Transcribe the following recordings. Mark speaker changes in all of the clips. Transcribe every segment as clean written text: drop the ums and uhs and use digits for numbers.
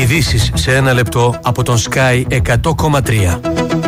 Speaker 1: Ειδήσεις σε ένα λεπτό από τον Sky 100,3.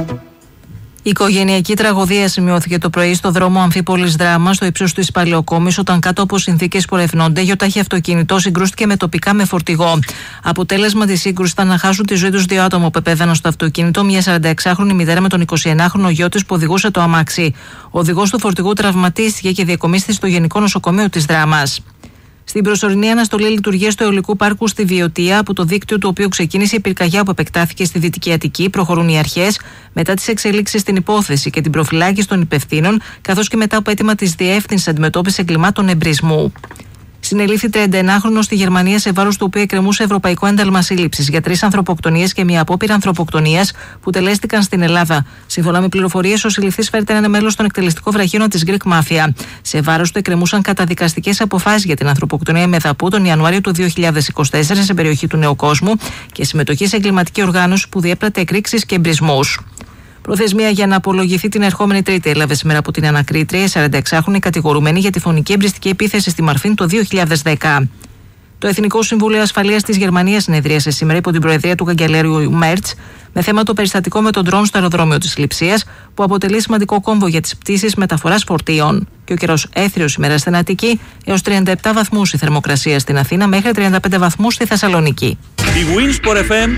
Speaker 2: Η οικογενειακή τραγωδία σημειώθηκε το πρωί στο δρόμο Αμφίπολης Δράμα, στο ύψος του Ισπαλαιοκόμης, όταν κάτω από συνθήκες που ερευνώνται, γιοτάχη αυτοκίνητο συγκρούστηκε με τοπικά με φορτηγό. Αποτέλεσμα της σύγκρουσης ήταν να χάσουν τη ζωή τους δύο άτομα που επέβαιναν στο αυτοκίνητο, μια 46χρονη μητέρα με τον 21χρονο γιο της που οδηγούσε το αμάξι. Ο οδηγός του φορτηγού τραυματίστηκε και διακομίστηκε στο Γενικό Νοσοκομείο της Δράμας. Στην προσωρινή αναστολή λειτουργίας του αιωλικού πάρκου στη Βιωτία, από το δίκτυο του οποίου ξεκίνησε η πυρκαγιά που επεκτάθηκε στη Δυτική Αττική, προχωρούν οι αρχές μετά τις εξελίξεις στην υπόθεση και την προφυλάκηση των υπευθύνων, καθώς και μετά από αίτημα της Διεύθυνσης Αντιμετώπισης Εγκλημάτων Εμπρισμού. Συνελήφθη 31χρονο στη Γερμανία, σε βάρος του οποίου εκκρεμούσε ευρωπαϊκό ένταλμα σύλληψης για 3 ανθρωποκτονίες και μια απόπειρα ανθρωποκτονίας που τελέστηκαν στην Ελλάδα. Σύμφωνα με πληροφορίες, ο συλληφθής φέρεται να είναι μέλος των εκτελεστικών βραχίων της Greek Mafia. Σε βάρος του εκκρεμούσαν καταδικαστικές αποφάσεις για την ανθρωποκτονία Μεδαπού τον Ιανουάριο του 2024 σε περιοχή του Νέου Κόσμου και συμμετοχή σε εγκληματική οργάνωση που διέπρατε εκρήξεις και εμπρισμούς. Προθεσμία για να απολογηθεί την ερχόμενη Τρίτη έλαβε σήμερα από την ανακρίτρια, η 46χρονη κατηγορουμένη για τη φωνική εμπριστική επίθεση στη Μαρφίν το 2010. Το Εθνικό Συμβούλιο Ασφαλείας της Γερμανίας συνεδρίασε σήμερα υπό την προεδρία του καγκελάριου Μέρτς με θέμα το περιστατικό με τον ντρόν στο αεροδρόμιο της Λειψίας, που αποτελεί σημαντικό κόμβο για τις πτήσεις μεταφοράς φορτίων. Και ο καιρός έθριος ημέρα στην Αττική, έως 37 βαθμούς η θερμοκρασία στην Αθήνα, μέχρι 35 βαθμούς στη Θεσσαλονίκη.
Speaker 3: Η Winsport FM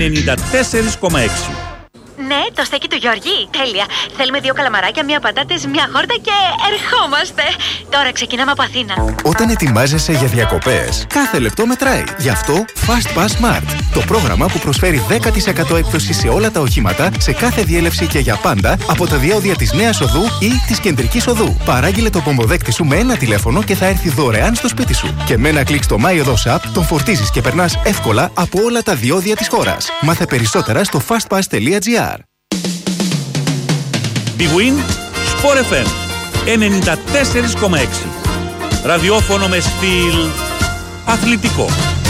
Speaker 3: 94,6.
Speaker 4: Ναι, το στέκι του Γιώργη. Τέλεια. Θέλουμε 2 καλαμαράκια, 1 πατάτες, 1 χόρτα και ερχόμαστε. Τώρα ξεκινάμε από Αθήνα.
Speaker 5: Όταν ετοιμάζεσαι για διακοπές, κάθε λεπτό μετράει. Γι' αυτό Fast Pass Smart. Το πρόγραμμα που προσφέρει 10% έκπτωση σε όλα τα οχήματα, σε κάθε διέλευση και για πάντα, από τα διόδια της Νέας Οδού ή της Κεντρικής Οδού. Παράγγειλε το πομποδέκτη σου με ένα τηλέφωνο και θα έρθει δωρεάν στο σπίτι σου. Και με ένα κλικ στο MyOdos App τον φορτίζεις και περνάς εύκολα από όλα τα διόδια της χώρας. Μάθε περισσότερα στο fastpass.gr.
Speaker 3: Big Win Sport FM 94,6. Ραδιόφωνο με στυλ αθλητικό.